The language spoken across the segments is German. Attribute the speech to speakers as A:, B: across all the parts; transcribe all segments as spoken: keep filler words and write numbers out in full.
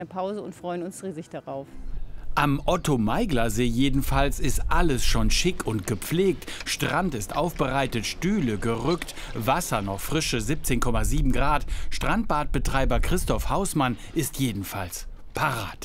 A: Pause und freuen uns riesig darauf.
B: Am Otto-Meigler-See jedenfalls ist alles schon schick und gepflegt. Strand ist aufbereitet, Stühle gerückt, Wasser noch frische siebzehn Komma sieben Grad. Strandbadbetreiber Christoph Hausmann ist jedenfalls parat.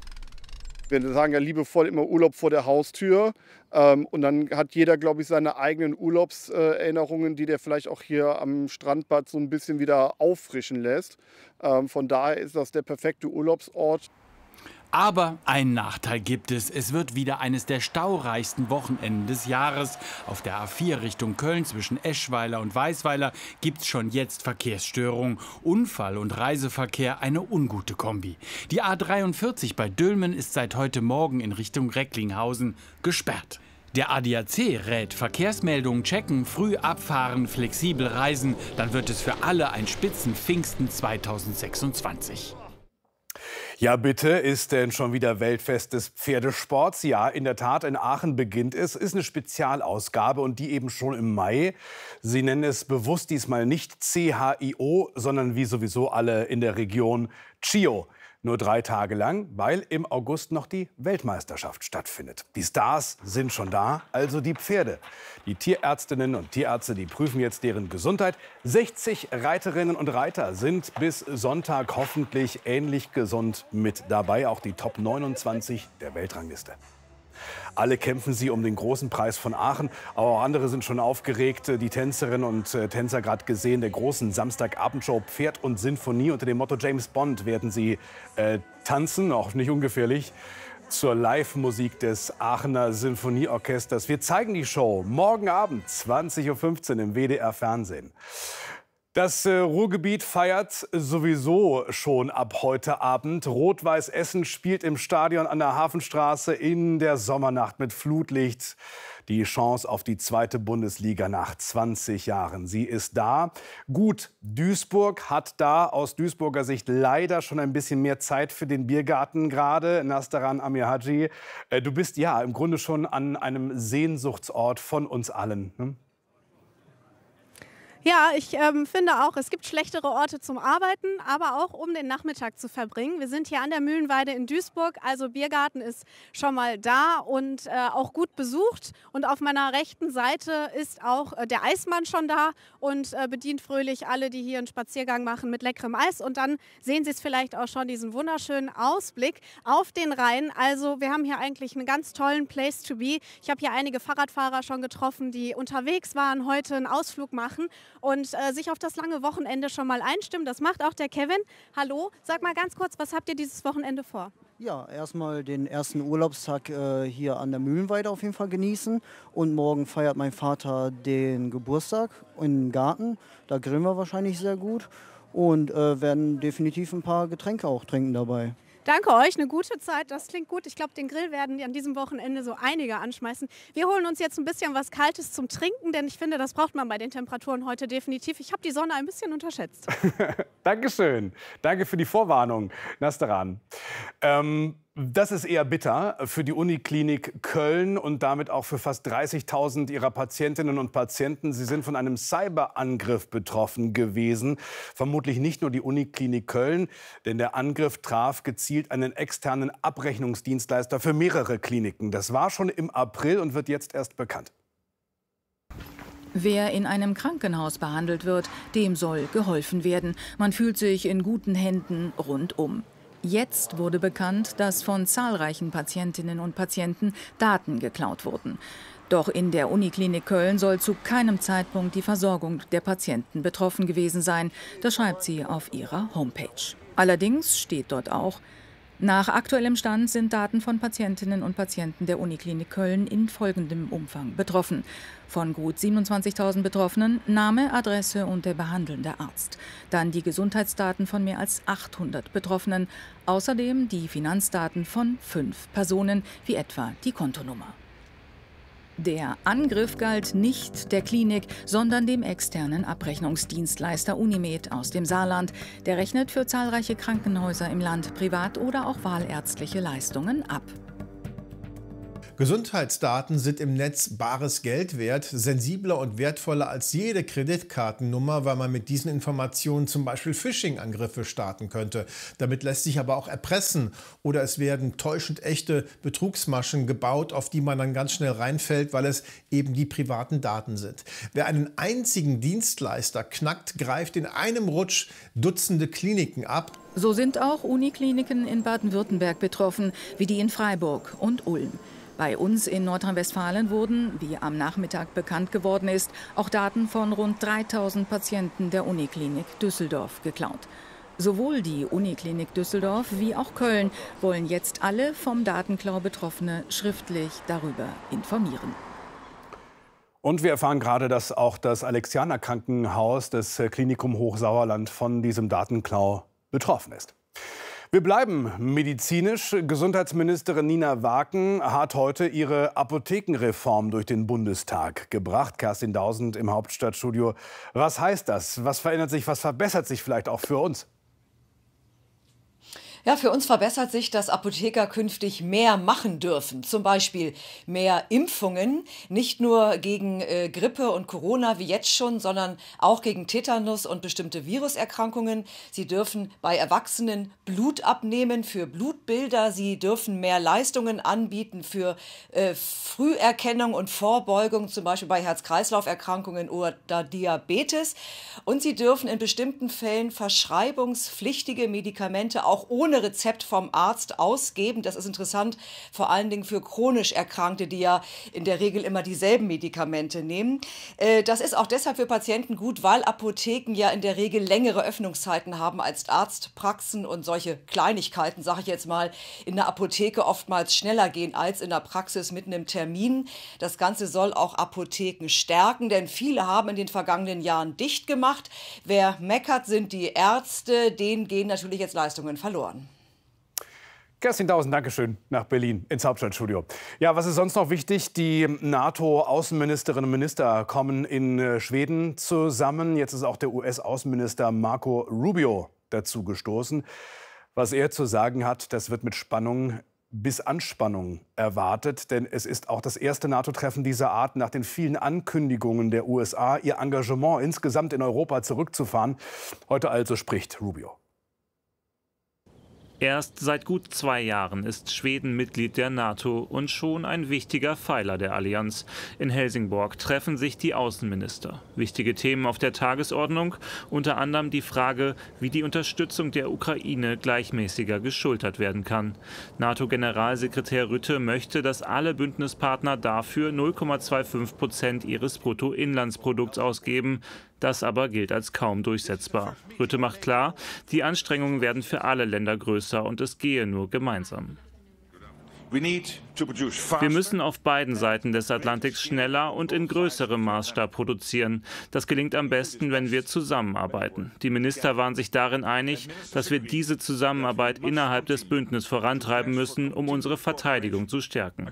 C: Wir sagen ja liebevoll immer Urlaub vor der Haustür. Ähm, und dann hat jeder, glaube ich, seine eigenen Urlaubserinnerungen, die der vielleicht auch hier am Strandbad so ein bisschen wieder auffrischen lässt. Ähm, von daher ist das der perfekte Urlaubsort.
B: Aber einen Nachteil gibt es. Es wird wieder eines der staureichsten Wochenenden des Jahres. Auf der A vier Richtung Köln zwischen Eschweiler und Weisweiler gibt es schon jetzt Verkehrsstörungen. Unfall und Reiseverkehr eine ungute Kombi. Die A dreiundvierzig bei Dülmen ist seit heute Morgen in Richtung Recklinghausen gesperrt. Der A D A C rät: Verkehrsmeldungen checken, früh abfahren, flexibel reisen. Dann wird es für alle ein Spitzenpfingsten zweitausendsechsundzwanzig.
D: Ja, bitte, ist denn schon wieder Weltfest des Pferdesports? Ja, in der Tat, in Aachen beginnt es. Ist eine Spezialausgabe und die eben schon im Mai. Sie nennen es bewusst diesmal nicht C H I O, sondern wie sowieso alle in der Region C H I O. Nur drei Tage lang, weil im August noch die Weltmeisterschaft stattfindet. Die Stars sind schon da, also die Pferde. Die Tierärztinnen und Tierärzte, die prüfen jetzt deren Gesundheit. sechzig Reiterinnen und Reiter sind bis Sonntag hoffentlich ähnlich gesund mit dabei. Auch die Top neunundzwanzig der Weltrangliste. Alle kämpfen sie um den großen Preis von Aachen. Aber auch andere sind schon aufgeregt. Die Tänzerinnen und äh, Tänzer gerade gesehen der großen Samstagabendshow Pferd und Sinfonie. Unter dem Motto James Bond werden sie äh, tanzen, auch nicht ungefährlich, zur Live-Musik des Aachener Sinfonieorchesters. Wir zeigen die Show morgen Abend zwanzig Uhr fünfzehn im W D R-Fernsehen. Das äh, Ruhrgebiet feiert sowieso schon ab heute Abend. Rot-Weiß Essen spielt im Stadion an der Hafenstraße in der Sommernacht mit Flutlicht die Chance auf die zweite Bundesliga nach zwanzig Jahren. Sie ist da. Gut, Duisburg hat da aus Duisburger Sicht leider schon ein bisschen mehr Zeit für den Biergarten gerade. Nastaran Amirhaji, äh, du bist ja im Grunde schon an einem Sehnsuchtsort von uns allen, ne?
E: Ja, ich ähm, finde auch, es gibt schlechtere Orte zum Arbeiten, aber auch um den Nachmittag zu verbringen. Wir sind hier an der Mühlenweide in Duisburg, also Biergarten ist schon mal da und äh, auch gut besucht. Und auf meiner rechten Seite ist auch äh, der Eismann schon da und äh, bedient fröhlich alle, die hier einen Spaziergang machen mit leckerem Eis. Und dann sehen Sie es vielleicht auch schon, diesen wunderschönen Ausblick auf den Rhein. Also wir haben hier eigentlich einen ganz tollen Place to be. Ich habe hier einige Fahrradfahrer schon getroffen, die unterwegs waren, heute einen Ausflug machen und äh, sich auf das lange Wochenende schon mal einstimmen. Das macht auch der Kevin. Hallo, sag mal ganz kurz, was habt ihr dieses Wochenende vor?
F: Ja, erstmal den ersten Urlaubstag äh, hier an der Mühlenweide auf jeden Fall genießen. Und morgen feiert mein Vater den Geburtstag im Garten. Da grillen wir wahrscheinlich sehr gut und äh, werden definitiv ein paar Getränke auch trinken dabei.
E: Danke euch, eine gute Zeit, das klingt gut. Ich glaube, den Grill werden die an diesem Wochenende so einige anschmeißen. Wir holen uns jetzt ein bisschen was Kaltes zum Trinken, denn ich finde, das braucht man bei den Temperaturen heute definitiv. Ich habe die Sonne ein bisschen unterschätzt.
D: Dankeschön. Danke für die Vorwarnung, Nastaran. Ähm, das ist eher bitter für die Uniklinik Köln und damit auch für fast dreißigtausend ihrer Patientinnen und Patienten. Sie sind von einem Cyberangriff betroffen gewesen. Vermutlich nicht nur die Uniklinik Köln, denn der Angriff traf gezielt einen externen Abrechnungsdienstleister für mehrere Kliniken. Das war schon im April und wird jetzt erst bekannt.
G: Wer in einem Krankenhaus behandelt wird, dem soll geholfen werden. Man fühlt sich in guten Händen rundum. Jetzt wurde bekannt, dass von zahlreichen Patientinnen und Patienten Daten geklaut wurden. Doch in der Uniklinik Köln soll zu keinem Zeitpunkt die Versorgung der Patienten betroffen gewesen sein. Das schreibt sie auf ihrer Homepage. Allerdings steht dort auch: Nach aktuellem Stand sind Daten von Patientinnen und Patienten der Uniklinik Köln in folgendem Umfang betroffen. Von gut siebenundzwanzigtausend Betroffenen Name, Adresse und der behandelnde Arzt. Dann die Gesundheitsdaten von mehr als achthundert Betroffenen. Außerdem die Finanzdaten von fünf Personen, wie etwa die Kontonummer. Der Angriff galt nicht der Klinik, sondern dem externen Abrechnungsdienstleister Unimed aus dem Saarland. Der rechnet für zahlreiche Krankenhäuser im Land privat oder auch wahlärztliche Leistungen ab.
H: Gesundheitsdaten sind im Netz bares Geld wert, sensibler und wertvoller als jede Kreditkartennummer, weil man mit diesen Informationen zum Beispiel Phishing-Angriffe starten könnte. Damit lässt sich aber auch erpressen oder es werden täuschend echte Betrugsmaschen gebaut, auf die man dann ganz schnell reinfällt, weil es eben die privaten Daten sind. Wer einen einzigen Dienstleister knackt, greift in einem Rutsch Dutzende Kliniken ab.
G: So sind auch Unikliniken in Baden-Württemberg betroffen, wie die in Freiburg und Ulm. Bei uns in Nordrhein-Westfalen wurden, wie am Nachmittag bekannt geworden ist, auch Daten von rund dreitausend Patienten der Uniklinik Düsseldorf geklaut. Sowohl die Uniklinik Düsseldorf wie auch Köln wollen jetzt alle vom Datenklau Betroffene schriftlich darüber informieren.
D: Und wir erfahren gerade, dass auch das Alexianer-Krankenhaus des Klinikum Hochsauerland von diesem Datenklau betroffen ist. Wir bleiben medizinisch. Gesundheitsministerin Nina Waken hat heute ihre Apothekenreform durch den Bundestag gebracht. Kerstin Dausend im Hauptstadtstudio. Was heißt das? Was verändert sich? Was verbessert sich vielleicht auch für uns?
I: Ja, für uns verbessert sich, dass Apotheker künftig mehr machen dürfen. Zum Beispiel mehr Impfungen, nicht nur gegen äh, Grippe und Corona wie jetzt schon, sondern auch gegen Tetanus und bestimmte Viruserkrankungen. Sie dürfen bei Erwachsenen Blut abnehmen für Blutbilder. Sie dürfen mehr Leistungen anbieten für äh, Früherkennung und Vorbeugung, zum Beispiel bei Herz-Kreislauf-Erkrankungen oder Diabetes. Und sie dürfen in bestimmten Fällen verschreibungspflichtige Medikamente auch ohne Rezept vom Arzt ausgeben. Das ist interessant, vor allen Dingen für chronisch Erkrankte, die ja in der Regel immer dieselben Medikamente nehmen. Das ist auch deshalb für Patienten gut, weil Apotheken ja in der Regel längere Öffnungszeiten haben als Arztpraxen und solche Kleinigkeiten, sage ich jetzt mal, in der Apotheke oftmals schneller gehen als in der Praxis mit einem Termin. Das Ganze soll auch Apotheken stärken, denn viele haben in den vergangenen Jahren dicht gemacht. Wer meckert, sind die Ärzte, denen gehen natürlich jetzt Leistungen verloren.
D: Kerstin Dausend, Dankeschön, nach Berlin ins Hauptstadtstudio. Ja, was ist sonst noch wichtig? Die NATO-Außenministerinnen und Minister kommen in Schweden zusammen. Jetzt ist auch der U S-Außenminister Marco Rubio dazu gestoßen. Was er zu sagen hat, das wird mit Spannung bis Anspannung erwartet. Denn es ist auch das erste NATO-Treffen dieser Art nach den vielen Ankündigungen der U S A, ihr Engagement insgesamt in Europa zurückzufahren. Heute also spricht Rubio.
J: Erst seit gut zwei Jahren ist Schweden Mitglied der NATO und schon ein wichtiger Pfeiler der Allianz. In Helsingborg treffen sich die Außenminister. Wichtige Themen auf der Tagesordnung, unter anderem die Frage, wie die Unterstützung der Ukraine gleichmäßiger geschultert werden kann. NATO-Generalsekretär Rutte möchte, dass alle Bündnispartner dafür null Komma fünfundzwanzig Prozent ihres Bruttoinlandsprodukts ausgeben. Das aber gilt als kaum durchsetzbar. Rutte macht klar, die Anstrengungen werden für alle Länder größer und es gehe nur gemeinsam. Wir müssen auf beiden Seiten des Atlantiks schneller und in größerem Maßstab produzieren. Das gelingt am besten, wenn wir zusammenarbeiten. Die Minister waren sich darin einig, dass wir diese Zusammenarbeit innerhalb des Bündnisses vorantreiben müssen, um unsere Verteidigung zu stärken.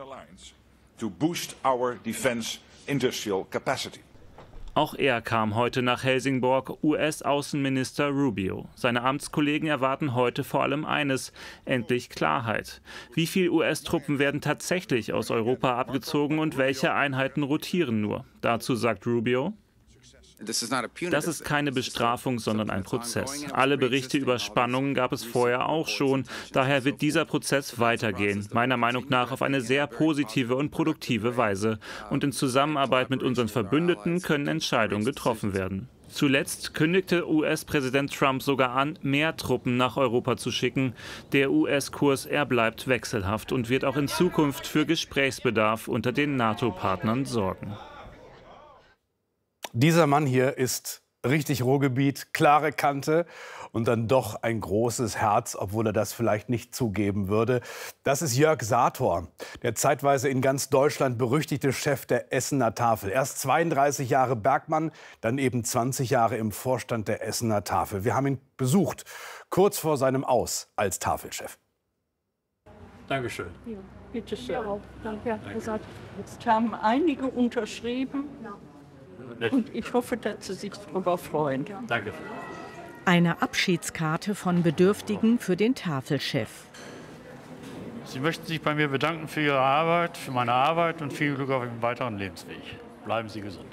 J: Auch er kam heute nach Helsingborg, U S-Außenminister Rubio. Seine Amtskollegen erwarten heute vor allem eines, endlich Klarheit. Wie viele U S-Truppen werden tatsächlich aus Europa abgezogen und welche Einheiten rotieren nur? Dazu sagt Rubio: Das ist keine Bestrafung, sondern ein Prozess. Alle Berichte über Spannungen gab es vorher auch schon. Daher wird dieser Prozess weitergehen, meiner Meinung nach auf eine sehr positive und produktive Weise. Und in Zusammenarbeit mit unseren Verbündeten können Entscheidungen getroffen werden. Zuletzt kündigte U S-Präsident Trump sogar an, mehr Truppen nach Europa zu schicken. Der U S-Kurs, er bleibt wechselhaft und wird auch in Zukunft für Gesprächsbedarf unter den NATO-Partnern sorgen.
D: Dieser Mann hier ist richtig Ruhrgebiet, klare Kante und dann doch ein großes Herz, obwohl er das vielleicht nicht zugeben würde. Das ist Jörg Sator, der zeitweise in ganz Deutschland berüchtigte Chef der Essener Tafel. Erst zweiunddreißig Jahre Bergmann, dann eben zwanzig Jahre im Vorstand der Essener Tafel. Wir haben ihn besucht, kurz vor seinem Aus als Tafelchef.
K: Dankeschön.
L: Ja, bitte schön. Ja, danke. Danke. Jetzt haben einige unterschrieben. Und ich hoffe, dass Sie sich darüber freuen.
K: Danke.
M: Eine Abschiedskarte von Bedürftigen für den Tafelchef.
K: Sie möchten sich bei mir bedanken für Ihre Arbeit, für meine Arbeit und viel Glück auf Ihrem weiteren Lebensweg. Bleiben Sie gesund.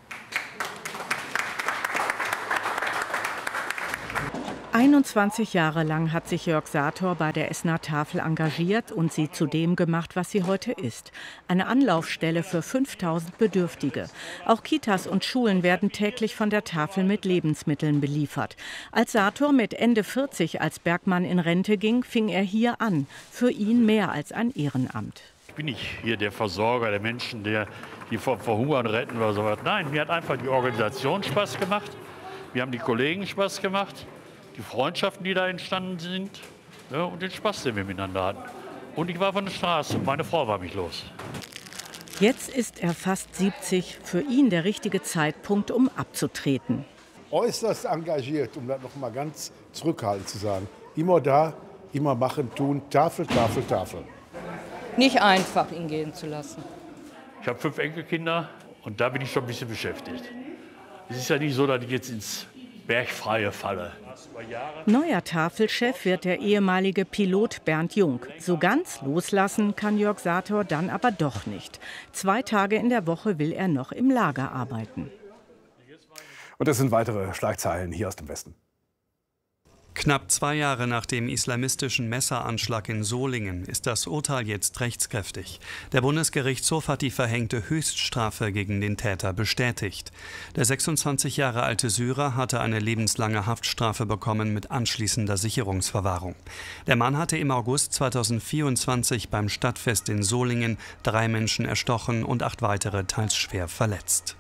M: einundzwanzig Jahre lang hat sich Jörg Sator bei der Essener Tafel engagiert und sie zu dem gemacht, was sie heute ist. Eine Anlaufstelle für fünftausend Bedürftige. Auch Kitas und Schulen werden täglich von der Tafel mit Lebensmitteln beliefert. Als Sator mit Ende vierzig als Bergmann in Rente ging, fing er hier an. Für ihn mehr als ein Ehrenamt.
K: Ich bin nicht hier der Versorger der Menschen, der die vor, vor Hungern retten oder so was. Nein, mir hat einfach die Organisation Spaß gemacht. Mir haben die Kollegen Spaß gemacht. Die Freundschaften, die da entstanden sind, ja, und den Spaß, den wir miteinander hatten. Und ich war von der Straße und meine Frau war mich los.
M: Jetzt ist er fast siebzig, für ihn der richtige Zeitpunkt, um abzutreten.
N: Äußerst engagiert, um das noch mal ganz zurückhaltend zu sagen. Immer da, immer machen, tun, Tafel, Tafel, Tafel.
L: Nicht einfach, ihn gehen zu lassen.
K: Ich habe fünf Enkelkinder und da bin ich schon ein bisschen beschäftigt. Es ist ja nicht so, dass ich jetzt ins Bergfreie falle.
M: Neuer Tafelchef wird der ehemalige Pilot Bernd Jung. So ganz loslassen kann Jörg Sator dann aber doch nicht. Zwei Tage in der Woche will er noch im Lager arbeiten.
D: Und das sind weitere Schlagzeilen hier aus dem Westen.
O: Knapp zwei Jahre nach dem islamistischen Messeranschlag in Solingen ist das Urteil jetzt rechtskräftig. Der Bundesgerichtshof hat die verhängte Höchststrafe gegen den Täter bestätigt. Der sechsundzwanzig Jahre alte Syrer hatte eine lebenslange Haftstrafe bekommen mit anschließender Sicherungsverwahrung. Der Mann hatte im August zweitausendvierundzwanzig beim Stadtfest in Solingen drei Menschen erstochen und acht weitere teils schwer verletzt.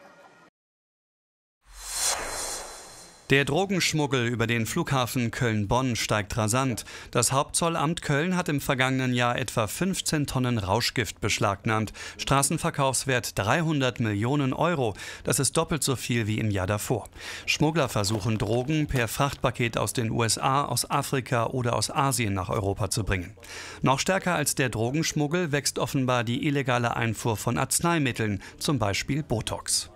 O: Der Drogenschmuggel über den Flughafen Köln-Bonn steigt rasant. Das Hauptzollamt Köln hat im vergangenen Jahr etwa fünfzehn Tonnen Rauschgift beschlagnahmt. Straßenverkaufswert dreihundert Millionen Euro. Das ist doppelt so viel wie im Jahr davor. Schmuggler versuchen, Drogen per Frachtpaket aus den U S A, aus Afrika oder aus Asien nach Europa zu bringen. Noch stärker als der Drogenschmuggel wächst offenbar die illegale Einfuhr von Arzneimitteln, zum Beispiel Botox.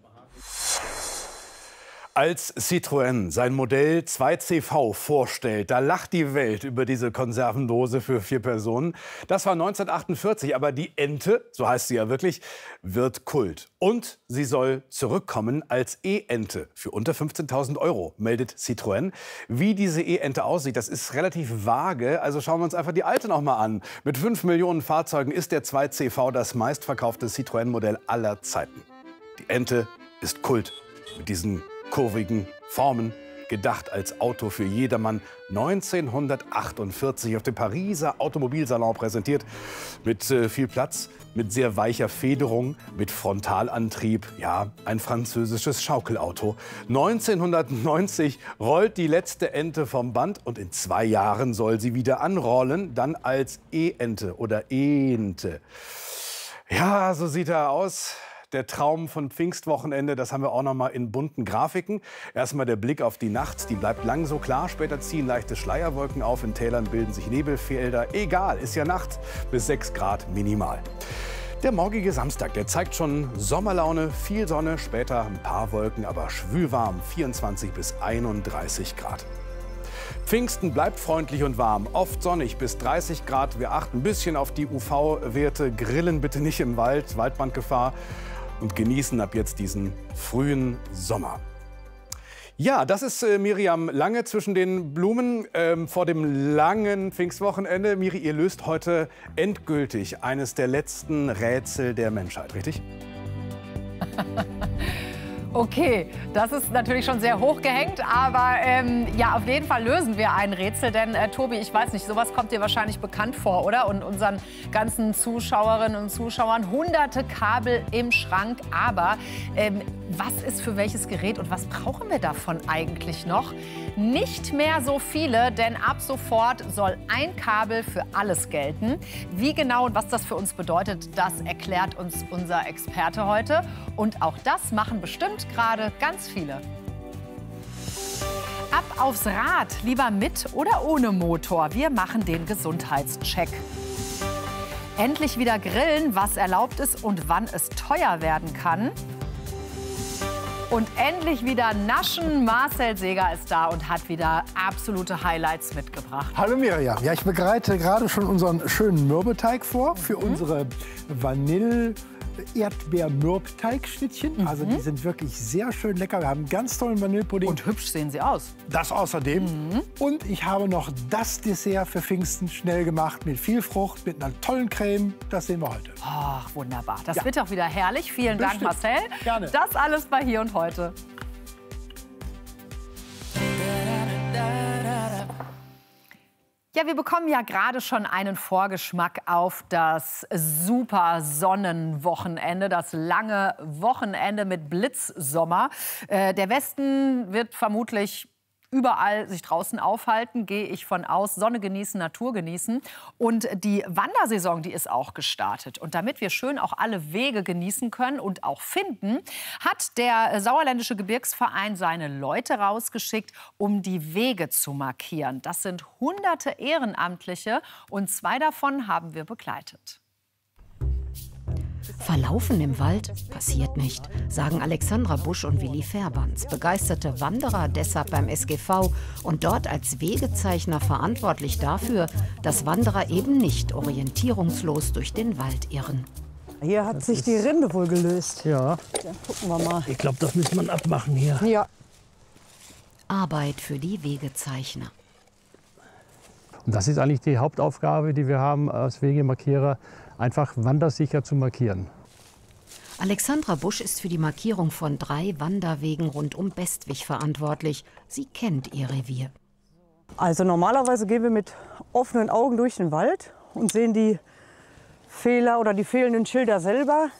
D: Als Citroën sein Modell zwei C V vorstellt, da lacht die Welt über diese Konservendose für vier Personen. Das war neunzehnhundertachtundvierzig, aber die Ente, so heißt sie ja wirklich, wird Kult. Und sie soll zurückkommen als E-Ente für unter fünfzehntausend Euro, meldet Citroën. Wie diese E-Ente aussieht, das ist relativ vage, also schauen wir uns einfach die alte noch mal an. Mit fünf Millionen Fahrzeugen ist der zwei C V das meistverkaufte Citroën-Modell aller Zeiten. Die Ente ist Kult mit diesen kurvigen Formen, gedacht als Auto für jedermann, neunzehnhundertachtundvierzig auf dem Pariser Automobilsalon präsentiert. Mit äh, viel Platz, mit sehr weicher Federung, mit Frontalantrieb. Ja, ein französisches Schaukelauto. neunzehnhundertneunzig rollt die letzte Ente vom Band und in zwei Jahren soll sie wieder anrollen, dann als E-Ente oder E-Ente. Ja, so sieht er aus. Der Traum von Pfingstwochenende, das haben wir auch noch mal in bunten Grafiken. Erstmal der Blick auf die Nacht, die bleibt lang so klar. Später ziehen leichte Schleierwolken auf, in Tälern bilden sich Nebelfelder. Egal, ist ja Nacht, bis sechs Grad minimal. Der morgige Samstag, der zeigt schon Sommerlaune, viel Sonne, später ein paar Wolken, aber schwülwarm, vierundzwanzig bis einunddreißig Grad. Pfingsten bleibt freundlich und warm, oft sonnig bis dreißig Grad. Wir achten ein bisschen auf die U V-Werte, grillen bitte nicht im Wald, Waldbrandgefahr. Und genießen ab jetzt diesen frühen Sommer. Ja, das ist äh, Miriam Lange zwischen den Blumen ähm, vor dem langen Pfingstwochenende. Miri, ihr löst heute endgültig eines der letzten Rätsel der Menschheit, richtig?
P: Okay, das ist natürlich schon sehr hoch gehängt, aber ähm, ja, auf jeden Fall lösen wir ein Rätsel, denn äh, Tobi, ich weiß nicht, sowas kommt dir wahrscheinlich bekannt vor, oder? Und unseren ganzen Zuschauerinnen und Zuschauern, hunderte Kabel im Schrank, aber ähm, was ist für welches Gerät und was brauchen wir davon eigentlich noch? Nicht mehr so viele, denn ab sofort soll ein Kabel für alles gelten. Wie genau und was das für uns bedeutet, das erklärt uns unser Experte heute. Und auch das machen bestimmt gerade ganz viele. Ab aufs Rad, lieber mit oder ohne Motor. Wir machen den Gesundheitscheck. Endlich wieder grillen, was erlaubt ist und wann es teuer werden kann. Und endlich wieder naschen. Marcel Seeger ist da und hat wieder absolute Highlights mitgebracht.
Q: Hallo Miriam. Ja, ich bereite gerade schon unseren schönen Mürbeteig vor für mhm. unsere Vanille. Erdbeer-Mürbteigschnittchen. Mhm. Also die sind wirklich sehr schön lecker. Wir haben einen ganz tollen Vanillepudding.
P: Und hübsch sehen sie aus.
Q: Das außerdem. Mhm. Und ich habe noch das Dessert für Pfingsten schnell gemacht mit viel Frucht, mit einer tollen Creme. Das sehen wir heute.
P: Ach, wunderbar. Das ja. wird auch wieder herrlich. Vielen
Q: Bestimmt.
P: Dank, Marcel.
Q: Gerne.
P: Das alles bei Hier und Heute. Ja, wir bekommen ja gerade schon einen Vorgeschmack auf das super Sonnenwochenende, das lange Wochenende mit Blitzsommer. Äh, der Westen wird vermutlich überall sich draußen aufhalten, gehe ich von aus. Sonne genießen, Natur genießen. Und die Wandersaison, die ist auch gestartet. Und damit wir schön auch alle Wege genießen können und auch finden, hat der Sauerländische Gebirgsverein seine Leute rausgeschickt, um die Wege zu markieren. Das sind hunderte Ehrenamtliche und zwei davon haben wir begleitet.
R: Verlaufen im Wald passiert nicht, sagen Alexandra Busch und Willi Verbands, begeisterte Wanderer deshalb beim S G V und dort als Wegezeichner verantwortlich dafür, dass Wanderer eben nicht orientierungslos durch den Wald irren.
S: Hier hat das sich die Rinde wohl gelöst.
T: Ja.
S: Dann gucken wir mal.
T: Ich glaube, das müssen wir abmachen hier.
S: Ja.
R: Arbeit für die Wegezeichner.
T: Und das ist eigentlich die Hauptaufgabe, die wir haben als Wegemarkierer, einfach wandersicher zu markieren.
R: Alexandra Busch ist für die Markierung von drei Wanderwegen rund um Bestwig verantwortlich. Sie kennt ihr Revier.
S: Also normalerweise gehen wir mit offenen Augen durch den Wald und sehen die Fehler oder die fehlenden Schilder selber.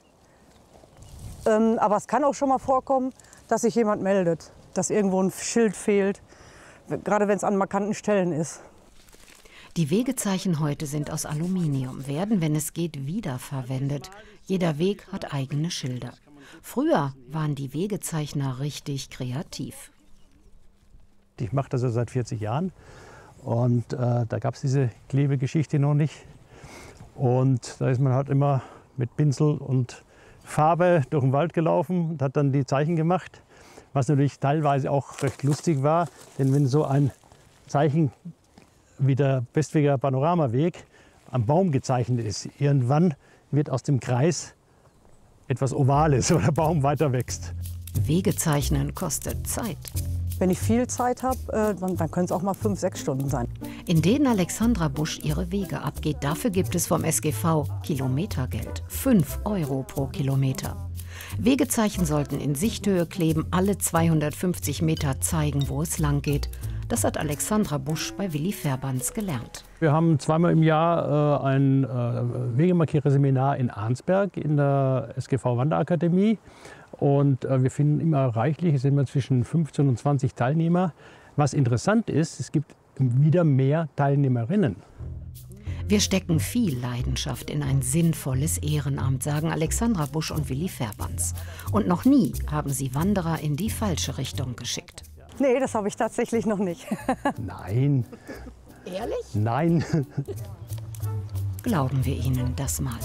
S: Ähm, aber es kann auch schon mal vorkommen, dass sich jemand meldet, dass irgendwo ein Schild fehlt, gerade wenn es an markanten Stellen ist.
R: Die Wegezeichen heute sind aus Aluminium, werden, wenn es geht, wiederverwendet. Jeder Weg hat eigene Schilder. Früher waren die Wegezeichner richtig kreativ.
T: Ich mache das ja seit vierzig Jahren und äh, da gab es diese Klebegeschichte noch nicht. Und da ist man halt immer mit Pinsel und Farbe durch den Wald gelaufen und hat dann die Zeichen gemacht. Was natürlich teilweise auch recht lustig war, denn wenn so ein Zeichen wie der Bestwiger Panoramaweg am Baum gezeichnet ist, irgendwann wird aus dem Kreis etwas Ovales, wo der Baum weiter wächst.
R: Wegezeichnen kostet Zeit.
S: Wenn ich viel Zeit habe, äh, dann, dann können es auch mal fünf, sechs Stunden sein.
R: In denen Alexandra Busch ihre Wege abgeht, dafür gibt es vom S G V Kilometergeld. fünf Euro pro Kilometer. Wegezeichen sollten in Sichthöhe kleben, alle zweihundertfünfzig Meter zeigen, wo es lang geht. Das hat Alexandra Busch bei Willi Verbands gelernt.
T: Wir haben zweimal im Jahr äh, ein äh, Wegemarkiererseminar in Arnsberg in der S G V Wanderakademie. Und äh, wir finden immer reichlich, es sind immer zwischen fünfzehn und zwanzig Teilnehmer. Was interessant ist, es gibt wieder mehr Teilnehmerinnen.
R: Wir stecken viel Leidenschaft in ein sinnvolles Ehrenamt, sagen Alexandra Busch und Willi Verbands. Und noch nie haben sie Wanderer in die falsche Richtung geschickt.
S: Nee, das habe ich tatsächlich noch nicht.
T: Nein.
R: Ehrlich?
T: Nein.
R: Glauben wir Ihnen das mal.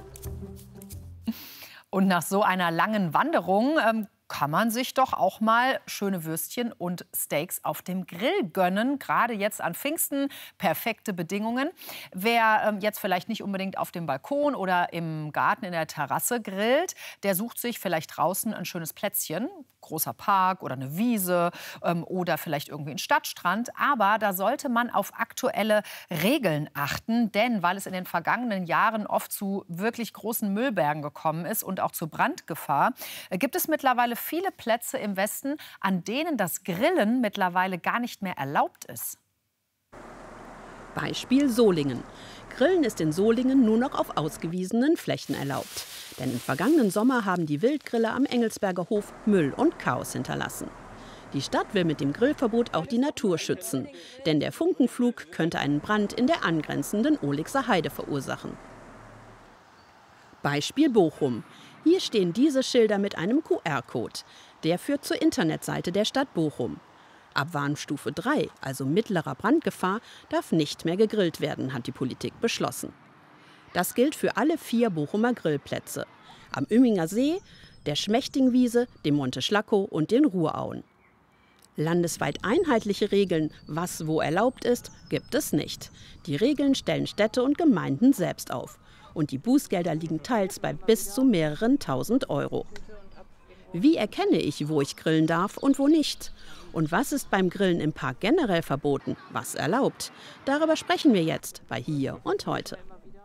P: Und nach so einer langen Wanderung ähm, kann man sich doch auch mal schöne Würstchen und Steaks auf dem Grill gönnen. Gerade jetzt an Pfingsten, perfekte Bedingungen. Wer ähm, jetzt vielleicht nicht unbedingt auf dem Balkon oder im Garten in der Terrasse grillt, der sucht sich vielleicht draußen ein schönes Plätzchen. Großer Park oder eine Wiese ähm, oder vielleicht irgendwie ein Stadtstrand. Aber da sollte man auf aktuelle Regeln achten. Denn weil es in den vergangenen Jahren oft zu wirklich großen Müllbergen gekommen ist und auch zu Brandgefahr, äh, gibt es mittlerweile viele Plätze im Westen, an denen das Grillen mittlerweile gar nicht mehr erlaubt ist.
U: Beispiel Solingen. Grillen ist in Solingen nur noch auf ausgewiesenen Flächen erlaubt. Denn im vergangenen Sommer haben die Wildgriller am Engelsberger Hof Müll und Chaos hinterlassen. Die Stadt will mit dem Grillverbot auch die Natur schützen. Denn der Funkenflug könnte einen Brand in der angrenzenden Ohlixer Heide verursachen. Beispiel Bochum. Hier stehen diese Schilder mit einem Q R-Code. Der führt zur Internetseite der Stadt Bochum. Ab Warnstufe drei, also mittlerer Brandgefahr, darf nicht mehr gegrillt werden, hat die Politik beschlossen. Das gilt für alle vier Bochumer Grillplätze. Am Oehminger See, der Schmächtingwiese, dem Monte Schlackow und den Ruhrauen. Landesweit einheitliche Regeln, was wo erlaubt ist, gibt es nicht. Die Regeln stellen Städte und Gemeinden selbst auf. Und die Bußgelder liegen teils bei bis zu mehreren tausend Euro. Wie erkenne ich, wo ich grillen darf und wo nicht? Und was ist beim Grillen im Park generell verboten, was erlaubt? Darüber sprechen wir jetzt bei Hier und Heute.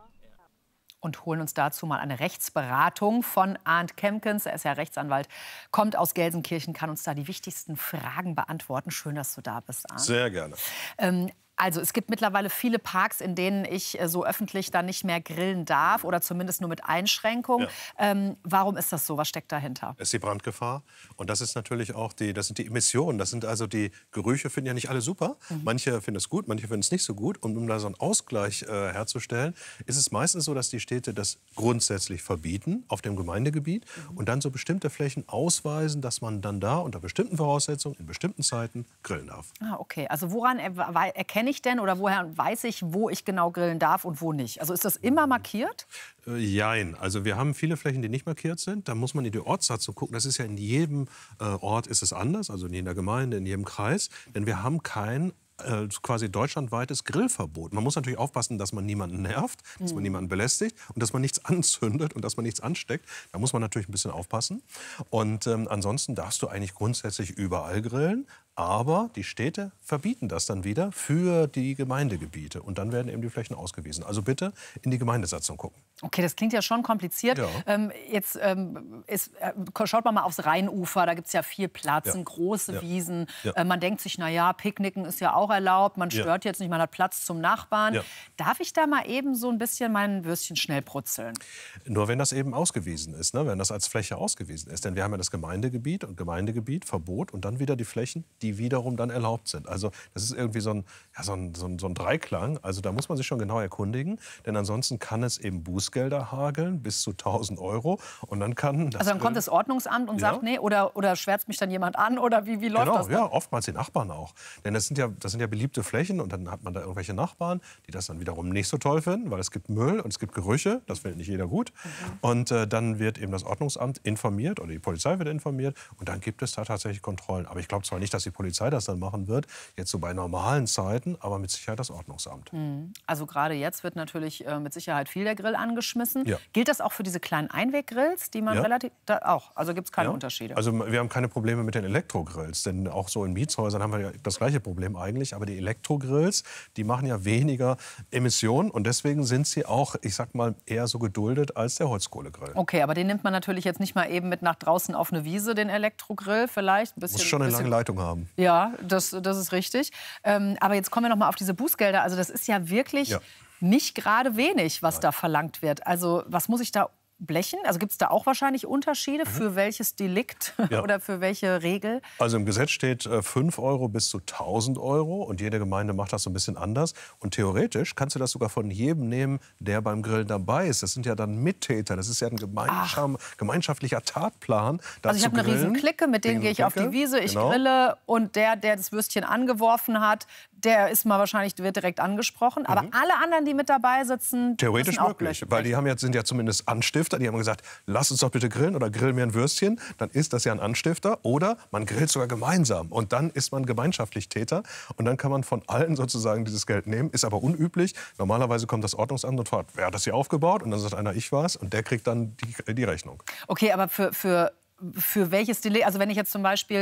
P: Und holen uns dazu mal eine Rechtsberatung von Arndt Kemkens. Er ist ja Rechtsanwalt, kommt aus Gelsenkirchen, kann uns da die wichtigsten Fragen beantworten. Schön, dass du da bist, Arndt.
A: Sehr gerne.
P: Ähm, Also es gibt mittlerweile viele Parks, in denen ich äh, so öffentlich dann nicht mehr grillen darf oder zumindest nur mit Einschränkungen. Ja. Ähm, warum ist das so? Was steckt dahinter?
A: Es ist die Brandgefahr und das ist natürlich auch die, das sind die Emissionen. Das sind also die Gerüche, finden ja nicht alle super. Mhm. Manche finden es gut, manche finden es nicht so gut. Und um da so einen Ausgleich äh, herzustellen, ist es meistens so, dass die Städte das grundsätzlich verbieten auf dem Gemeindegebiet mhm. und dann so bestimmte Flächen ausweisen, dass man dann da unter bestimmten Voraussetzungen in bestimmten Zeiten grillen darf.
P: Ah, okay. Also woran er, erkenne ich denn oder woher weiß ich, wo ich genau grillen darf und wo nicht? Also ist das immer markiert?
A: Äh, jein. Also wir haben viele Flächen, die nicht markiert sind. Da muss man in die Ortssatzung gucken. Das ist ja in jedem äh, Ort ist es anders, also in jeder Gemeinde, in jedem Kreis. Denn wir haben kein äh, quasi deutschlandweites Grillverbot. Man muss natürlich aufpassen, dass man niemanden nervt, dass man niemanden belästigt und dass man nichts anzündet und dass man nichts ansteckt. Da muss man natürlich ein bisschen aufpassen. Und ähm, ansonsten darfst du eigentlich grundsätzlich überall grillen. Aber die Städte verbieten das dann wieder für die Gemeindegebiete. Und dann werden eben die Flächen ausgewiesen. Also bitte in die Gemeindesatzung gucken.
P: Okay, das klingt ja schon kompliziert. Ja. Ähm, jetzt ähm, ist, äh, schaut man mal aufs Rheinufer. Da gibt es ja viel Platz, ja. große ja. Wiesen. Ja. Äh, man denkt sich, na ja, Picknicken ist ja auch erlaubt. Man stört ja. jetzt nicht, man hat Platz zum Nachbarn. Ja. Darf ich da mal eben so ein bisschen mein Würstchen schnell brutzeln?
A: Nur wenn das eben ausgewiesen ist, ne? Wenn das als Fläche ausgewiesen ist. Denn wir haben ja das Gemeindegebiet und Gemeindegebiet, Verbot und dann wieder die Flächen, die die wiederum dann erlaubt sind. Also das ist irgendwie so ein, ja, so ein, so ein, so ein Dreiklang. Also da muss man sich schon genau erkundigen, denn ansonsten kann es eben Bußgelder hageln bis zu tausend Euro und dann kann das
P: also dann kommt das Ordnungsamt und ja. sagt, nee, oder, oder schwärzt mich dann jemand an oder wie, wie läuft
A: genau,
P: das dann?
A: Ja, oftmals die Nachbarn auch. Denn das sind, ja, das sind ja beliebte Flächen und dann hat man da irgendwelche Nachbarn, die das dann wiederum nicht so toll finden, weil es gibt Müll und es gibt Gerüche, das findet nicht jeder gut. Mhm. Und äh, dann wird eben das Ordnungsamt informiert oder die Polizei wird informiert und dann gibt es da tatsächlich Kontrollen. Aber ich glaube zwar nicht, dass die Polizei das dann machen wird, jetzt so bei normalen Zeiten, aber mit Sicherheit das Ordnungsamt.
P: Also gerade jetzt wird natürlich äh, mit Sicherheit viel der Grill angeschmissen.
A: Ja.
P: Gilt das auch für diese kleinen Einweggrills, die man ja. relativ... Da auch, also gibt es keine
A: ja.
P: Unterschiede?
A: Also wir haben keine Probleme mit den Elektrogrills, denn auch so in Mietshäusern haben wir ja das gleiche Problem eigentlich, aber die Elektrogrills, die machen ja weniger Emissionen und deswegen sind sie auch, ich sag mal, eher so geduldet als der Holzkohlegrill.
P: Okay, aber den nimmt man natürlich jetzt nicht mal eben mit nach draußen auf eine Wiese, den Elektrogrill vielleicht. Ein bisschen,
A: muss schon eine
P: bisschen,
A: lange Leitung haben.
P: Ja, das, das ist richtig. Ähm, aber jetzt kommen wir noch mal auf diese Bußgelder. Also das ist ja wirklich ja. nicht gerade wenig, was Nein. da verlangt wird. Also was muss ich da blechen? Also gibt es da auch wahrscheinlich Unterschiede mhm. für welches Delikt ja. oder für welche Regel?
A: Also im Gesetz steht äh, fünf Euro bis zu tausend Euro und jede Gemeinde macht das so ein bisschen anders. Und theoretisch kannst du das sogar von jedem nehmen, der beim Grillen dabei ist. Das sind ja dann Mittäter. Das ist ja ein gemeinsam, gemeinschaftlicher Tatplan.
P: Also ich habe eine riesen Clique, mit denen gehe ich auf die Wiese, ich genau. grille und der, der das Würstchen angeworfen hat, der ist mal wahrscheinlich, wird direkt angesprochen. Aber mhm. alle anderen, die mit dabei sitzen,
A: theoretisch möglich, weil die haben jetzt, sind ja zumindest Anstifter. Die haben gesagt, lass uns doch bitte grillen oder grill mir ein Würstchen. Dann ist das ja ein Anstifter. Oder man grillt sogar gemeinsam. Und dann ist man gemeinschaftlich Täter. Und dann kann man von allen sozusagen dieses Geld nehmen. Ist aber unüblich. Normalerweise kommt das Ordnungsamt und fragt, wer hat das hier aufgebaut? Und dann sagt einer, ich war's. Und der kriegt dann die, die Rechnung.
P: Okay, aber für... für Für welches Delikt? Also wenn ich jetzt zum Beispiel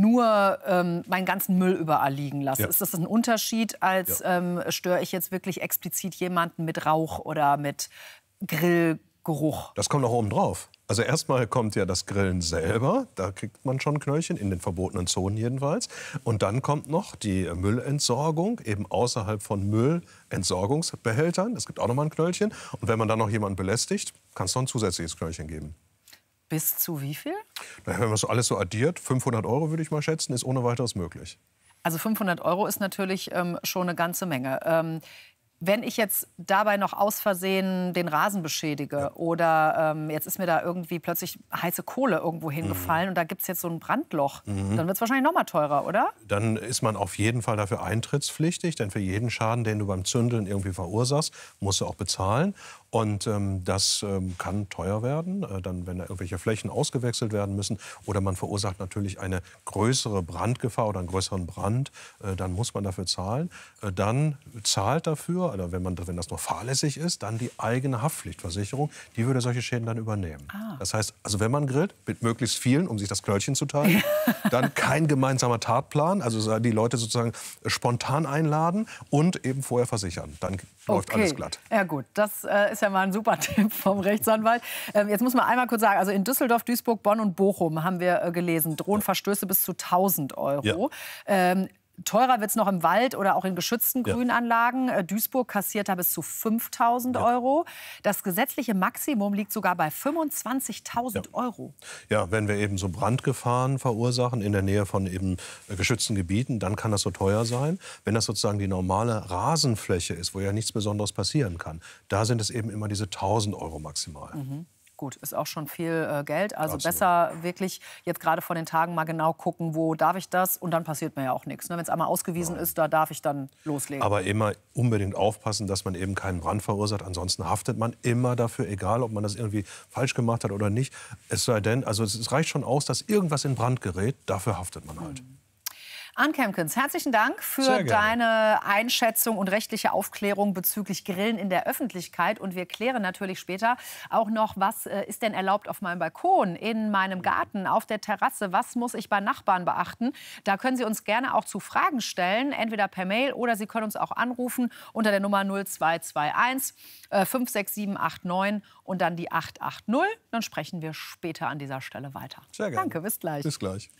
P: nur ähm, meinen ganzen Müll überall liegen lasse, ja. ist das ein Unterschied, als ja. ähm, störe ich jetzt wirklich explizit jemanden mit Rauch oder mit Grillgeruch?
A: Das kommt noch oben drauf. Also erstmal kommt ja das Grillen selber, da kriegt man schon Knöllchen, in den verbotenen Zonen jedenfalls. Und dann kommt noch die Müllentsorgung, eben außerhalb von Müllentsorgungsbehältern. Es gibt auch noch mal ein Knöllchen. Und wenn man dann noch jemanden belästigt, kann es noch ein zusätzliches Knöllchen geben.
P: Bis zu wie viel?
A: Na, wenn man das alles so addiert, fünfhundert Euro würde ich mal schätzen, ist ohne weiteres möglich.
P: Also fünfhundert Euro ist natürlich ähm, schon eine ganze Menge. Ähm, wenn ich jetzt dabei noch aus Versehen den Rasen beschädige ja. oder ähm, jetzt ist mir da irgendwie plötzlich heiße Kohle irgendwo hingefallen mhm. und da gibt es jetzt so ein Brandloch, mhm. dann wird es wahrscheinlich noch mal teurer, oder?
A: Dann ist man auf jeden Fall dafür eintrittspflichtig, denn für jeden Schaden, den du beim Zündeln irgendwie verursachst, musst du auch bezahlen. Und ähm, das ähm, kann teuer werden, äh, dann, wenn da irgendwelche Flächen ausgewechselt werden müssen. Oder man verursacht natürlich eine größere Brandgefahr oder einen größeren Brand. Äh, dann muss man dafür zahlen. Äh, dann zahlt dafür, oder wenn, man, wenn das noch fahrlässig ist, dann die eigene Haftpflichtversicherung. Die würde solche Schäden dann übernehmen. Ah. Das heißt, also wenn man grillt, mit möglichst vielen, um sich das Knöllchen zu teilen, dann kein gemeinsamer Tatplan, also die Leute sozusagen spontan einladen und eben vorher versichern. Dann läuft
P: okay.
A: alles glatt.
P: Ja gut, das äh, ist ja mal ein super Tipp vom Rechtsanwalt. Ähm, jetzt muss man einmal kurz sagen, also in Düsseldorf, Duisburg, Bonn und Bochum haben wir äh, gelesen, drohen Verstöße bis zu tausend Euro. Ja. Ähm, Teurer wird es noch im Wald oder auch in geschützten
A: Ja.
P: Grünanlagen. Äh, Duisburg kassiert da bis zu fünftausend
A: Ja.
P: Euro. Das gesetzliche Maximum liegt sogar bei fünfundzwanzigtausend
A: Ja.
P: Euro.
A: Ja, wenn wir eben so Brandgefahren verursachen in der Nähe von eben äh, geschützten Gebieten, dann kann das so teuer sein. Wenn das sozusagen die normale Rasenfläche ist, wo ja nichts Besonderes passieren kann, da sind es eben immer diese tausend Euro maximal.
P: Mhm. Gut, ist auch schon viel äh, Geld. Also
A: Absolut.
P: besser wirklich jetzt gerade vor den Tagen mal genau gucken, wo darf ich das? Und dann passiert mir ja auch nichts. Ne? Wenn es einmal ausgewiesen ist, da darf ich dann loslegen.
A: Aber immer unbedingt aufpassen, dass man eben keinen Brand verursacht. Ansonsten haftet man immer dafür, egal ob man das irgendwie falsch gemacht hat oder nicht. Es sei denn, also es reicht schon aus, dass irgendwas in Brand gerät. Dafür haftet man halt.
P: Mhm. Ann Kemkens, herzlichen Dank für
A: Sehr gerne.
P: deine Einschätzung und rechtliche Aufklärung bezüglich Grillen in der Öffentlichkeit. Und wir klären natürlich später auch noch, was äh, ist denn erlaubt auf meinem Balkon, in meinem Garten, auf der Terrasse, was muss ich bei Nachbarn beachten. Da können Sie uns gerne auch zu Fragen stellen, entweder per Mail oder Sie können uns auch anrufen unter der Nummer null zwei zwei eins äh, fünf sechs sieben acht neun und dann die acht acht null. Dann sprechen wir später an dieser Stelle weiter.
A: Sehr gerne.
P: Danke, bis gleich.
A: Bis gleich.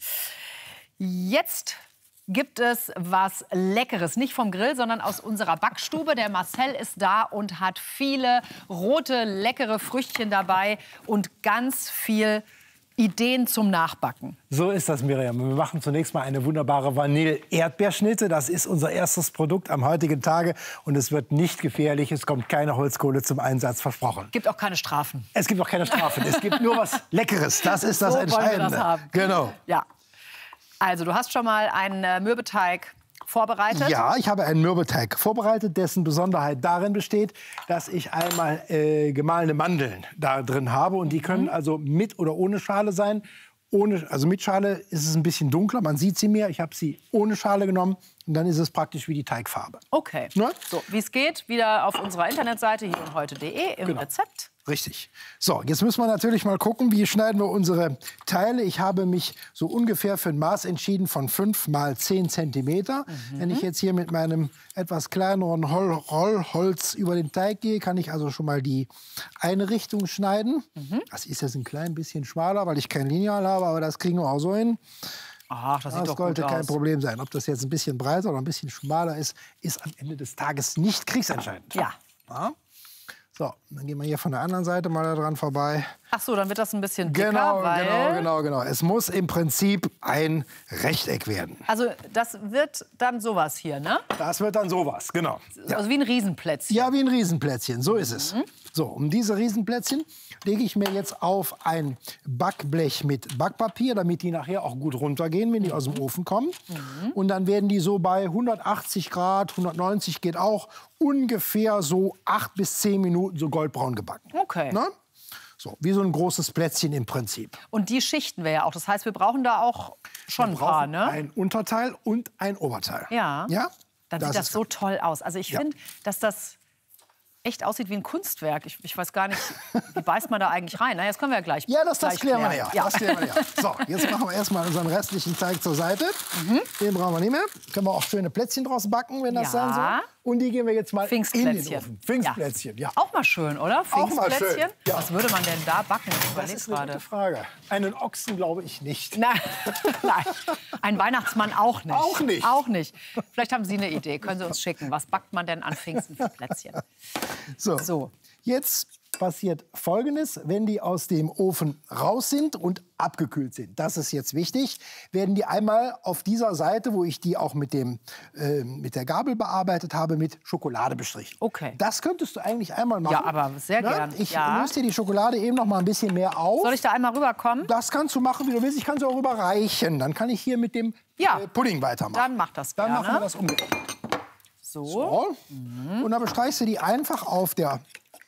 P: Jetzt gibt es was Leckeres, nicht vom Grill, sondern aus unserer Backstube. Der Marcel ist da und hat viele rote, leckere Früchtchen dabei und ganz viel Ideen zum Nachbacken.
Q: So ist das, Miriam. Wir machen zunächst mal eine wunderbare Vanille-Erdbeerschnitte. Das ist unser erstes Produkt am heutigen Tage. Und es wird nicht gefährlich. Es kommt keine Holzkohle zum Einsatz, versprochen.
P: Gibt auch keine Strafen.
Q: Es gibt auch keine Strafen. Es gibt nur was Leckeres. Das ist das
P: So wollen wir
Q: Entscheidende.
P: das haben.
Q: Genau.
P: Ja. Also, du hast schon mal einen äh, Mürbeteig vorbereitet.
Q: Ja, ich habe einen Mürbeteig vorbereitet, dessen Besonderheit darin besteht, dass ich einmal äh, gemahlene Mandeln da drin habe. Und die können also mit oder ohne Schale sein. Ohne, also mit Schale ist es ein bisschen dunkler, man sieht sie mehr. Ich habe sie ohne Schale genommen und dann ist es praktisch wie die Teigfarbe.
P: Okay.
Q: Ne?
P: So, wie es geht, wieder auf unserer Internetseite hier und heute punkt de im
Q: Genau.
P: Rezept.
Q: Richtig. So, jetzt müssen wir natürlich mal gucken, wie schneiden wir unsere Teile. Ich habe mich so ungefähr für ein Maß entschieden von fünf mal zehn Zentimeter.
P: Mhm.
Q: Wenn ich jetzt hier mit meinem etwas kleineren Roll Rollholz über den Teig gehe, kann ich also schon mal die eine Richtung schneiden.
P: Mhm.
Q: Das ist jetzt ein klein bisschen schmaler, weil ich kein Lineal habe, aber das kriegen wir auch so hin.
P: Ach, das sieht doch
Q: sollte
P: gut
Q: kein
P: aus.
Q: Problem sein. Ob das jetzt ein bisschen breiter oder ein bisschen schmaler ist, ist am Ende des Tages nicht kriegsentscheidend.
P: Ja.
Q: Ja. So, dann gehen wir hier von der anderen Seite mal daran vorbei.
P: Ach so, dann wird das ein bisschen dicker,
Q: Genau,
P: weil...
Q: genau, genau, genau. Es muss im Prinzip ein Rechteck werden.
P: Also das wird dann sowas hier, ne?
Q: Das wird dann sowas, genau. Ja,
P: Also wie ein Riesenplätzchen.
Q: ja wie ein Riesenplätzchen, so ist es. So, um diese Riesenplätzchen lege ich mir jetzt auf ein Backblech mit Backpapier, damit die nachher auch gut runtergehen, wenn die aus dem Ofen kommen.
P: Mhm.
Q: Und dann werden die so bei hundertachtzig Grad, hundertneunzig geht auch, ungefähr so acht bis zehn Minuten so goldbraun gebacken.
P: Okay.
Q: Ne? So, wie so ein großes Plätzchen im Prinzip.
P: Und die schichten wir ja auch. Das heißt, wir brauchen da auch schon ein
Q: Wir
P: paar,
Q: brauchen
P: ne?
Q: ein Unterteil und ein Oberteil.
P: Ja.
Q: Ja?
P: Dann
Q: Das
P: sieht das
Q: ist
P: so toll aus. Also ich
Q: Ja.
P: finde, dass das echt aussieht wie ein Kunstwerk. Ich, ich weiß gar nicht, wie beißt man da eigentlich rein? Na, jetzt können wir ja gleich
Q: Ja, das, das
P: gleich
Q: klären wir
P: klären.
Q: ja. Das klären wir ja. So, jetzt machen wir erstmal unseren restlichen Teig zur Seite.
P: Mhm.
Q: Den brauchen wir nicht mehr. Können wir auch schöne Plätzchen draus backen, wenn das
P: Ja.
Q: sein soll. Und die gehen wir jetzt mal in den
P: Pfingstplätzchen.
Q: Ofen. Pfingstplätzchen, ja.
P: Auch mal schön, oder?
Q: Auch mal schön,
P: Pfingstplätzchen.
Q: ja.
P: Was würde man denn da backen? Ich
Q: Das
P: überlege
Q: ist eine
P: gerade.
Q: gute Frage. Einen Ochsen glaube ich nicht.
P: Nein. Nein, ein Weihnachtsmann auch nicht.
Q: Auch nicht.
P: Auch nicht. Vielleicht haben Sie eine Idee, können Sie uns schicken. Was backt man denn an Pfingsten für Plätzchen?
Q: So.
P: So.
Q: Jetzt passiert Folgendes, wenn die aus dem Ofen raus sind und abgekühlt sind, das ist jetzt wichtig, werden die einmal auf dieser Seite, wo ich die auch mit, dem, äh, mit der Gabel bearbeitet habe, mit Schokolade bestrichen.
P: Okay.
Q: Das könntest du eigentlich einmal machen.
P: Ja, aber sehr
Q: Ne?
P: gern.
Q: Ich
P: Ja.
Q: löse dir die Schokolade eben noch mal ein bisschen mehr auf.
P: Soll ich da einmal rüberkommen?
Q: Das kannst du machen, wie du willst. Ich kann sie auch überreichen. Dann kann ich hier mit dem
P: Ja.
Q: äh, Pudding weitermachen.
P: Dann mach das
Q: Dann
P: gerne.
Q: machen wir das umgekehrt.
P: So.
Q: So. Und dann bestreichst du die einfach auf der, auf,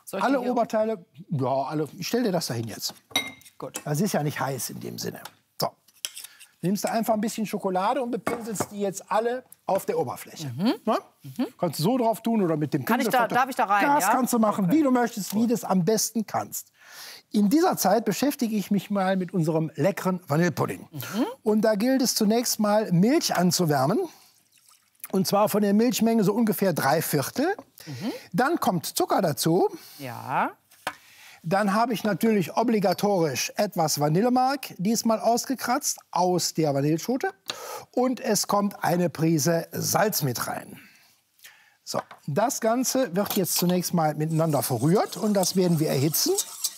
Q: Alle Oberteile, ja, alle. Ich stell dir das dahin jetzt.
P: Gut.
Q: Das ist ja nicht heiß in dem Sinne. So. Nimmst du einfach ein bisschen Schokolade und bepinselst die jetzt alle auf der Oberfläche.
P: Mhm.
Q: Ne? Mhm. Kannst du so drauf tun oder mit dem
P: Kann ich da, darf ich da rein?
Q: Das
P: ja?
Q: kannst du machen,
P: okay.
Q: wie du möchtest, wie du es am besten kannst. In dieser Zeit beschäftige ich mich mal mit unserem leckeren Vanillepudding. Mhm. Und da gilt es zunächst mal, Milch anzuwärmen. Und zwar von der Milchmenge so ungefähr drei Viertel. Mhm. Dann kommt Zucker dazu.
P: Ja.
Q: Dann habe ich natürlich obligatorisch etwas Vanillemark, diesmal ausgekratzt, aus der Vanilleschote. Und es kommt eine Prise Salz mit rein. So, das Ganze wird jetzt zunächst mal miteinander verrührt und das werden wir erhitzen.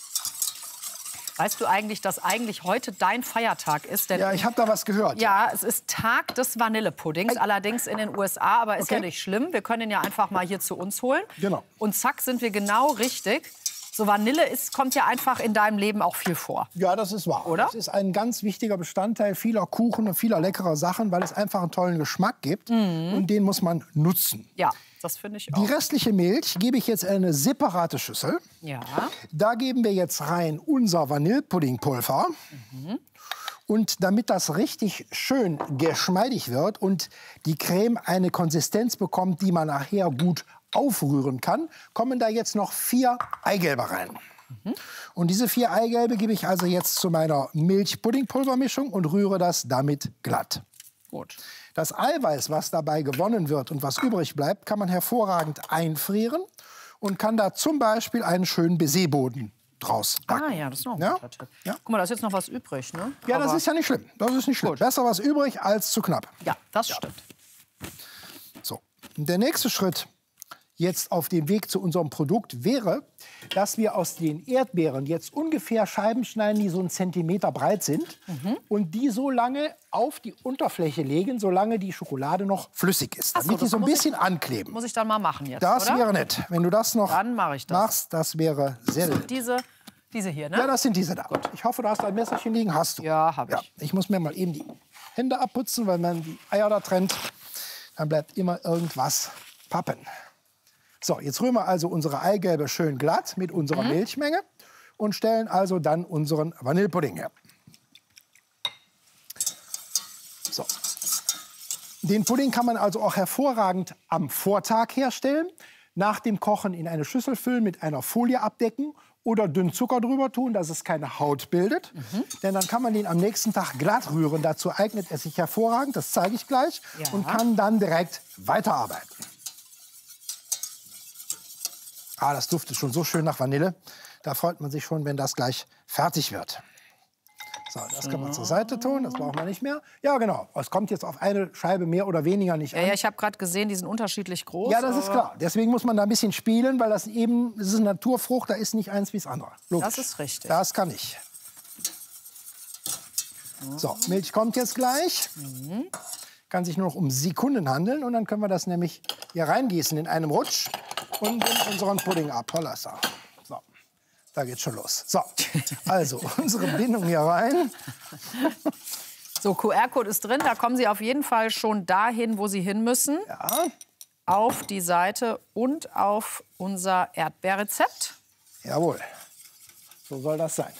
P: Weißt du eigentlich, dass eigentlich heute dein Feiertag ist? Denn
Q: ja, ich habe da was gehört.
P: Ja, es ist Tag des Vanillepuddings, allerdings in den U S A. Aber ist okay. ja nicht schlimm. Wir können ihn ja einfach mal hier zu uns holen.
Q: Genau.
P: Und zack, sind wir genau richtig. So Vanille ist, kommt ja einfach in deinem Leben auch viel vor.
Q: Ja, das ist wahr.
P: Oder?
Q: Das ist ein ganz wichtiger Bestandteil vieler Kuchen und vieler leckerer Sachen, weil es einfach einen tollen Geschmack gibt. Mhm. Und den muss man nutzen.
P: Ja, das finde ich auch.
Q: Die restliche Milch gebe ich jetzt in eine separate Schüssel.
P: Ja.
Q: Da geben wir jetzt rein unser Vanillepuddingpulver. Mhm. Und damit das richtig schön geschmeidig wird und die Creme eine Konsistenz bekommt, die man nachher gut aufrühren kann, kommen da jetzt noch vier Eigelbe rein. Mhm. Und diese vier Eigelbe gebe ich also jetzt zu meiner Milch-Puddingpulvermischung und rühre das damit glatt.
P: Gut.
Q: Das Eiweiß, was dabei gewonnen wird und was übrig bleibt, kann man hervorragend einfrieren und kann da zum Beispiel einen schönen Baiserboden draus backen.
P: Ah ja, das ist noch ein
Q: ja?
P: guter Tipp.
Q: Ja?
P: Guck mal, da ist jetzt noch was übrig, ne?
Q: Ja, das
P: Aber
Q: ist ja nicht schlimm. Das ist nicht schlimm. Besser was übrig als zu knapp.
P: Ja, das ja. stimmt.
Q: So, der nächste Schritt jetzt auf dem Weg zu unserem Produkt wäre, dass wir aus den Erdbeeren jetzt ungefähr Scheiben schneiden, die so einen Zentimeter breit sind mhm. und die so lange auf die Unterfläche legen, solange die Schokolade noch flüssig ist, damit so, die so ein bisschen
P: ich,
Q: ankleben.
P: Muss ich dann mal machen jetzt,
Q: Das
P: oder?
Q: wäre nett. Wenn du das noch
P: dann mach ich das.
Q: machst, das wäre sehr
P: so,
Q: nett.
P: Diese, diese hier, ne?
Q: Ja, das sind diese da. Gut. Ich hoffe, du hast ein Messerchen liegen. Hast du.
P: Ja, habe ich.
Q: Ja, ich muss mir mal eben die Hände abputzen, weil man die Eier da trennt. Dann bleibt immer irgendwas pappen. So, jetzt rühren wir also unsere Eigelbe schön glatt mit unserer mhm. Milchmenge und stellen also dann unseren Vanillepudding her. So. Den Pudding kann man also auch hervorragend am Vortag herstellen, nach dem Kochen in eine Schüssel füllen, mit einer Folie abdecken oder dünn Zucker drüber tun, dass es keine Haut bildet. Mhm. Denn dann kann man den am nächsten Tag glatt rühren. Dazu eignet es sich hervorragend, das zeige ich gleich, ja. und kann dann direkt weiterarbeiten. Ah, das duftet schon so schön nach Vanille. Da freut man sich schon, wenn das gleich fertig wird. So, das kann man zur Seite tun, das braucht man nicht mehr. Ja, genau. Es kommt jetzt auf eine Scheibe mehr oder weniger nicht
P: ja,
Q: an.
P: Ja, ich habe gerade gesehen, die sind unterschiedlich groß.
Q: Ja, das ist klar. Deswegen muss man da ein bisschen spielen, weil das eben, das ist eine Naturfrucht, da ist nicht eins wie das andere. Logisch.
P: Das ist richtig.
Q: Das kann ich. So, Milch kommt jetzt gleich. Mhm. Kann sich nur noch um Sekunden handeln und dann können wir das nämlich hier reingießen in einem Rutsch und in unseren Pudding ab. Hollassa. So, da geht's schon los. So, also unsere Bindung hier rein.
P: So, Q R-Code ist drin. Da kommen Sie auf jeden Fall schon dahin, wo Sie hin müssen.
Q: Ja.
P: Auf die Seite und auf unser Erdbeerrezept.
Q: Jawohl, so soll das sein.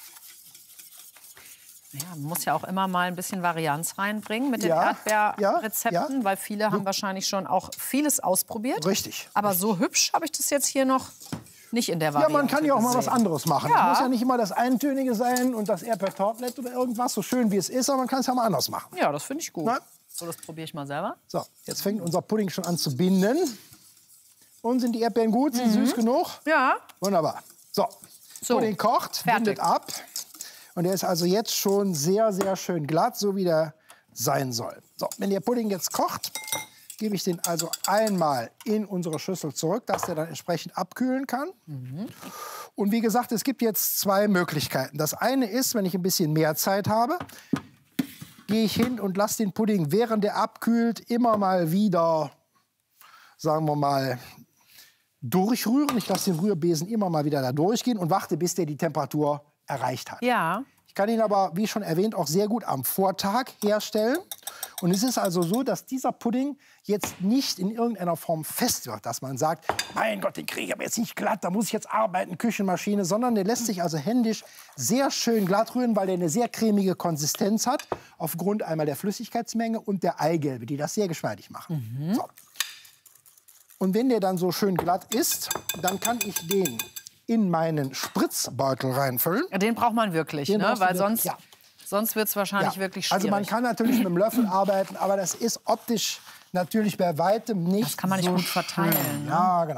P: Ja, man muss ja auch immer mal ein bisschen Varianz reinbringen mit den
Q: ja,
P: Erdbeerrezepten,
Q: ja, ja.
P: weil viele haben wahrscheinlich schon auch vieles ausprobiert.
Q: Richtig.
P: Aber
Q: richtig.
P: so hübsch habe ich das jetzt hier noch nicht in der Variante.
Q: Ja, man kann ja auch mal was anderes machen. Es
P: ja.
Q: muss ja nicht immer das Eintönige sein und das Erdbeertortlet oder irgendwas, so schön wie es ist, aber man kann es ja mal anders machen.
P: Ja, das finde ich gut.
Q: Na?
P: So, das probiere ich mal selber.
Q: So, jetzt fängt unser Pudding schon an zu binden. Und sind die Erdbeeren gut? Sind
P: Mhm.
Q: süß genug?
P: Ja.
Q: Wunderbar. So,
P: so
Q: Pudding kocht,
P: fertig.
Q: bindet ab. Und der ist also jetzt schon sehr, sehr schön glatt, so wie der sein soll. So, wenn der Pudding jetzt kocht, gebe ich den also einmal in unsere Schüssel zurück, dass der dann entsprechend abkühlen kann. Mhm. Und wie gesagt, es gibt jetzt zwei Möglichkeiten. Das eine ist, wenn ich ein bisschen mehr Zeit habe, gehe ich hin und lasse den Pudding, während er abkühlt, immer mal wieder, sagen wir mal, durchrühren. Ich lasse den Rührbesen immer mal wieder da durchgehen und warte, bis der die Temperatur erreicht hat.
P: Ja.
Q: Ich kann ihn aber, wie schon erwähnt, auch sehr gut am Vortag herstellen. Und es ist also so, dass dieser Pudding jetzt nicht in irgendeiner Form fest wird, dass man sagt, mein Gott, den kriege ich aber jetzt nicht glatt, da muss ich jetzt arbeiten, Küchenmaschine, sondern der lässt sich also händisch sehr schön glatt rühren, weil der eine sehr cremige Konsistenz hat, aufgrund einmal der Flüssigkeitsmenge und der Eigelbe, die das sehr geschmeidig machen.
P: Mhm.
Q: So. Und wenn der dann so schön glatt ist, dann kann ich den in meinen Spritzbeutel reinfüllen.
P: Den braucht man wirklich,
Q: Den
P: ne?
Q: brauchst du
P: Weil
Q: wirklich,
P: sonst,
Q: ja.
P: sonst wird es wahrscheinlich
Q: Ja.
P: wirklich schwierig.
Q: Also man kann natürlich mit dem Löffel arbeiten, aber das ist optisch natürlich bei weitem nicht
P: Das kann man nicht
Q: so
P: gut verteilen.
Q: schön.
P: Ne?
Q: Ja, genau.